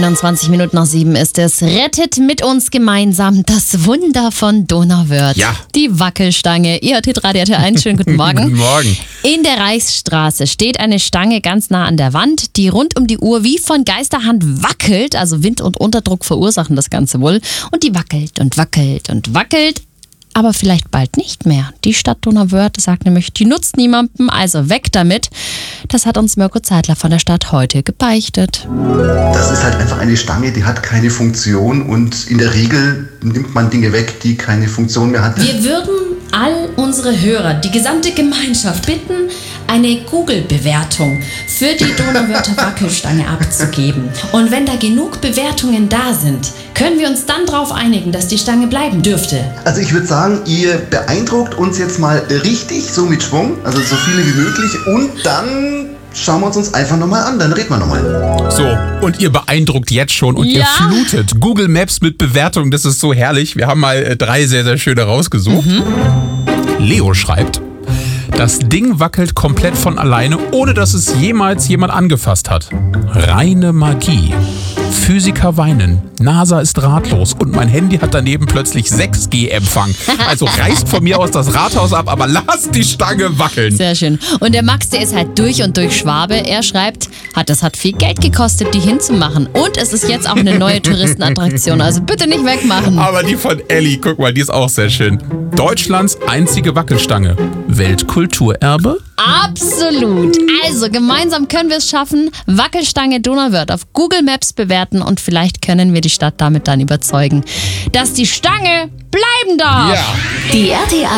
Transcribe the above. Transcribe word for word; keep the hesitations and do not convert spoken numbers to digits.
einundzwanzig Minuten nach sieben ist es. Rettet mit uns gemeinsam das Wunder von Donauwörth. Ja. Die Wackelstange. Ihr hört Hitradio R T eins. Schönen guten Morgen. Guten Morgen. In der Reichsstraße steht eine Stange ganz nah an der Wand, die rund um die Uhr wie von Geisterhand wackelt. Also Wind und Unterdruck verursachen das Ganze wohl. Und die wackelt und wackelt und wackelt. Aber vielleicht bald nicht mehr. Die Stadt Donauwörth sagt nämlich, die nutzt niemandem, also weg damit. Das hat uns Mirko Zeitler von der Stadt heute gebeichtet. Das ist halt einfach eine Stange, die hat keine Funktion und in der Regel nimmt man Dinge weg, die keine Funktion mehr hat. Wir würden all unsere Hörer, die gesamte Gemeinschaft bitten, eine Google-Bewertung für die Donauwörther Wackelstange abzugeben. Und wenn da genug Bewertungen da sind, können wir uns dann darauf einigen, dass die Stange bleiben dürfte. Also ich würde sagen, ihr beeindruckt uns jetzt mal richtig, so mit Schwung, also so viele wie möglich und dann schauen wir uns uns einfach nochmal an, dann reden wir nochmal. So, und ihr beeindruckt jetzt schon und Ja. ihr flutet Google Maps mit Bewertungen, das ist so herrlich. Wir haben mal äh, drei sehr, sehr schöne rausgesucht. Mhm. Leo schreibt, das Ding wackelt komplett von alleine, ohne dass es jemals jemand angefasst hat. Reine Magie. Physiker weinen, NASA ist ratlos und mein Handy hat daneben plötzlich sechs G Empfang. Also reißt von mir aus das Rathaus ab, aber lasst die Stange wackeln. Sehr schön. Und der Max, der ist halt durch und durch Schwabe. Er schreibt, hat, das hat viel Geld gekostet, die hinzumachen. Und es ist jetzt auch eine neue Touristenattraktion. Also bitte nicht wegmachen. Aber die von Elli, guck mal, die ist auch sehr schön. Deutschlands einzige Wackelstange. Weltkulturerbe? Absolut. Also gemeinsam können wir es schaffen. Wackelstange Donauwörth auf Google Maps bewerten und vielleicht können wir die Stadt damit dann überzeugen, dass die Stange bleiben darf. Ja. Die R T